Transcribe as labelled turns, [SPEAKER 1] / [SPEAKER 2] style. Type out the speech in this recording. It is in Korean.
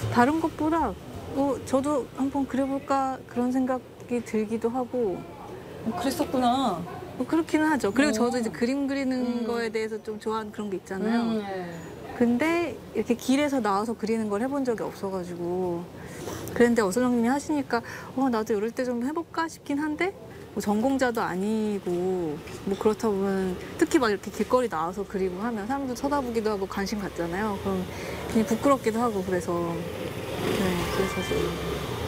[SPEAKER 1] 다른 것보다 저도 한번 그려볼까 그런 생각이 들기도 하고
[SPEAKER 2] 그랬었구나.
[SPEAKER 1] 그렇기는 하죠. 그리고 저도
[SPEAKER 2] 어.
[SPEAKER 1] 이제 그림 그리는 거에 대해서 좀 좋아하는 그런 게 있잖아요.
[SPEAKER 2] 네.
[SPEAKER 1] 근데 이렇게 길에서 나와서 그리는 걸 해본 적이 없어가지고 그랬는데 어슬렁님이 하시니까 나도 이럴 때 좀 해볼까 싶긴 한데 뭐 전공자도 아니고 뭐 그렇다 보면 특히 막 이렇게 길거리 나와서 그리고 하면 사람들 쳐다보기도 하고 관심 갖잖아요. 그럼 괜히 부끄럽기도 하고 그래서 네, 그래서 좀